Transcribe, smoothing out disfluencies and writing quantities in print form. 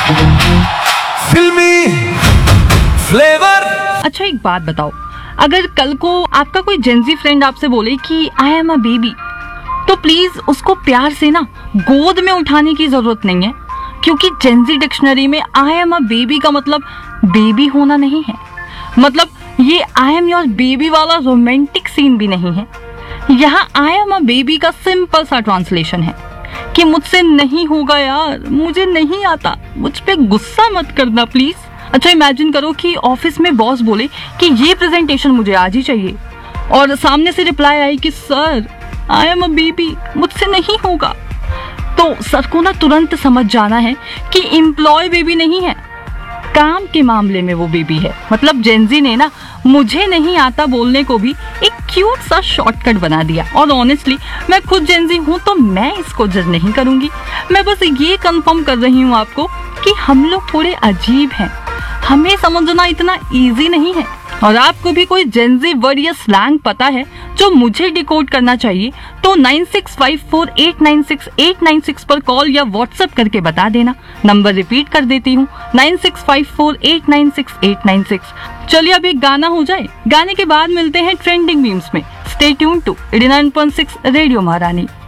फिल्मी फ्लेवर। अच्छा एक बात बताओ, अगर कल को आपका कोई जेंजी फ्रेंड आपसे बोले कि आई एम अ बेबी, तो प्लीज उसको प्यार से ना गोद में उठाने की जरूरत नहीं है, क्योंकि जेंजी डिक्शनरी में आई एम अ बेबी का मतलब बेबी होना नहीं है। मतलब ये आई एम योर बेबी वाला रोमांटिक सीन भी नहीं है। यहाँ आई एम अ बेबी का सिंपल सा ट्रांसलेशन है कि मुझसे नहीं होगा यार, मुझे नहीं आता, मुझ पे गुस्सा मत करना प्लीज। अच्छा इमेजिन करो कि ऑफिस में बॉस बोले कि ये प्रेजेंटेशन मुझे आज ही चाहिए, और सामने से रिप्लाई आई कि sir I am a baby, मुझसे नहीं होगा। तो सर को ना तुरंत समझ जाना है कि एम्प्लॉय बेबी नहीं है, काम के मामले में वो बेबी है। मतलब जेंजी ने ना मुझे नहीं आता बोलने को भी एक क्यूट सा शॉर्टकट बना दिया। और ऑनेस्टली मैं खुद जेंजी हूँ तो मैं इसको जज नहीं करूंगी। मैं बस ये कंफर्म कर रही हूँ आपको कि हम लोग थोड़े अजीब हैं, हमें समझना इतना इजी नहीं है। और आपको भी कोई जेंजी वर्ड या स्लैंग पता है जो मुझे डिकोड करना चाहिए तो 9654896896 पर कॉल या व्हाट्सएप करके बता देना। नंबर रिपीट कर देती हूँ, 9654896896। चलिए अब एक गाना हो जाए, गाने के बाद मिलते हैं ट्रेंडिंग मीम्स में। स्टे ट्यून्ड टू 89.6 रेडियो महारानी।